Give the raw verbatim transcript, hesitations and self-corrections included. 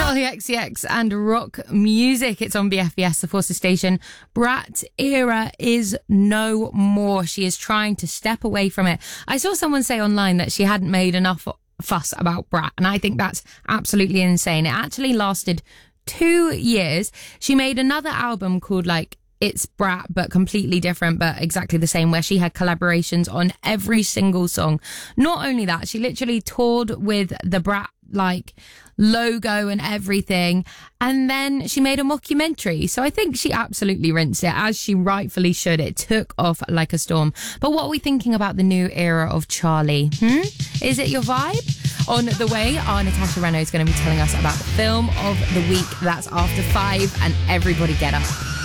Charlie X C X and Rock Music. It's on B F B S, the Forces station. Brat era is no more. She is trying to step away from it. I saw someone say online that she hadn't made enough fuss about Brat, and I think that's absolutely insane. It actually lasted two years. She made another album called like It's Brat, but completely different, but exactly the same, where she had collaborations on every single song. Not only that, she literally toured with the Brat like logo and everything, and then she made a mockumentary. So I think she absolutely rinsed it, as she rightfully should. It took off like a storm. But what are we thinking about the new era of Charlie? Hmm? Is it your vibe? On the way, our Natasha Renault is going to be telling us about the film of the week. That's after five, and everybody get up.